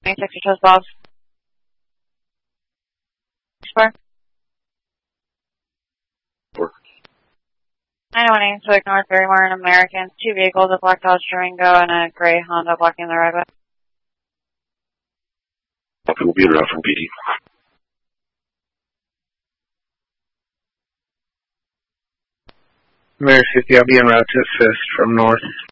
26 to Bob. Spark. 918 Civic North Barrymore and American. 2 vehicles, a black Dodge Durango and a gray Honda blocking the roadway. Copy, will be en route from PD. Mary 50, I'll be en route to assist from north.